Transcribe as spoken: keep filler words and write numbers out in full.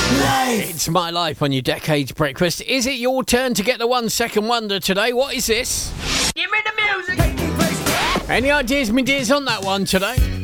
It's My Life on your Decades Breakfast. Is it your turn to get the one second wonder today? What is this? Give me the music. Any ideas, me dears, on that one today?